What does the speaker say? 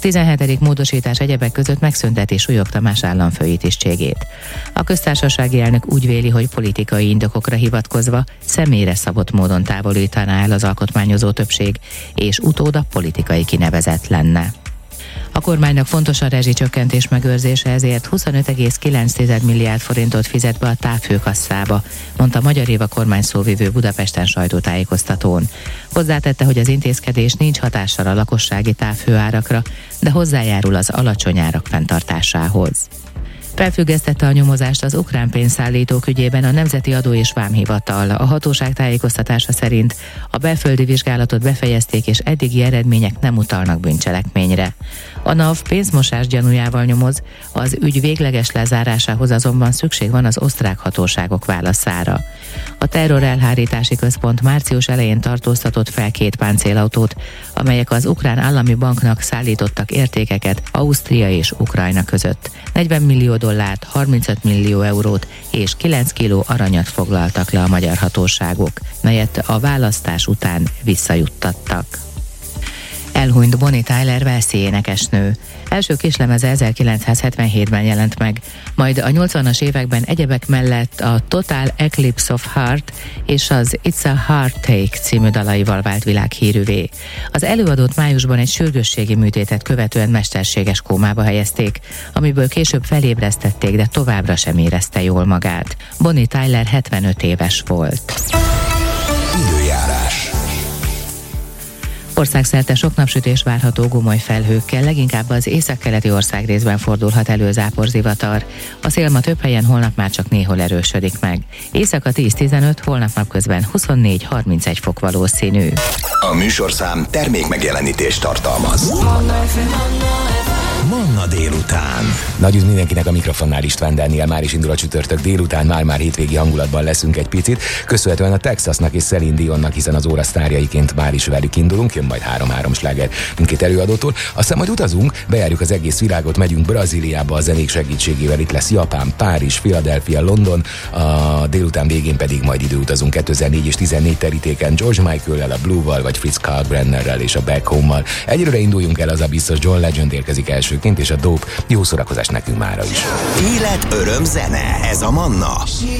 A 17. módosítás egyebek között megszünteti Súlyog Tamás államfői tisztségét. A köztársasági elnök úgy véli, hogy politikai indokokra hivatkozva személyre szabott módon távolítaná el az alkotmányozó többség, és utóda politikai kinevezett lenne. A kormánynak fontos a rezsicsökkentés megőrzése, ezért 25,9 milliárd forintot fizet be a távhőkasszába, mondta Magyar Éva kormányszóvivő Budapesten sajtótájékoztatón. Hozzátette, hogy az intézkedés nincs hatással a lakossági távhőárakra, de hozzájárul az alacsony árak fenntartásához. Felfüggesztette a nyomozást az ukrán pénzszállítók ügyében a Nemzeti Adó és Vámhivatal. A hatóság tájékoztatása szerint a belföldi vizsgálatot befejezték, és eddigi eredmények nem utalnak bűncselekményre. A NAV pénzmosás gyanújával nyomoz, az ügy végleges lezárásához azonban szükség van az osztrák hatóságok válaszára. A terrorelhárítási központ március elején tartóztatott fel 2 páncélautót, amelyek az ukrán állami banknak szállítottak értékeket Ausztria és Ukrajna között. 40 millió dollárt, 35 millió eurót és 9 kiló aranyat foglaltak le a magyar hatóságok, melyet a választás után visszajuttattak. Elhunyt Bonnie Tyler walesi énekesnő. Első kislemeze 1977-ben jelent meg, majd a 80-as években egyebek mellett a Total Eclipse of Heart és az It's a Heartache című dalaival vált világhírűvé. Az előadót májusban egy sürgősségi műtétet követően mesterséges kómába helyezték, amiből később felébresztették, de továbbra sem érezte jól magát. Bonnie Tyler 75 éves volt. Időjárás. Országszerte sok napsütés várható gomoly felhőkkel, leginkább az északkeleti országrészben fordulhat elő záporzivatar. A szél ma több helyen, holnap már csak néhol erősödik meg. Éjszaka 10-15, holnap napközben 24-31 fok valószínű. A műsorszám termék megjelenítést tartalmaz. Manna délután. Nagy üdv mindenkinek, a mikrofonnál István Dániel. Már is indul a csütörtök délután, már hétvégi hangulatban leszünk egy picit. Köszönhetően a Texasnak és Celine Dionnak, hiszen az óra sztárjaiként már is velük indulunk, jön majd 3-3 sláger mindkét előadótól. Aztán majd utazunk, bejárjuk az egész világot, megyünk Brazíliába a zenék segítségével, itt lesz Japán, Párizs, Philadelphia, London, a délután végén pedig majd időutazunk 2004 és 14 terítéken George Michael-el, a Blue-val, vagy Fritz Kalkbrennerrel és a Back Home-mal. Egyelőre induljunk el, az a biztos, John Legend érkezik elsőként, és a Dope. Jó szórakozást nekünk mára is. Élet, öröm, zene. Ez a Manna.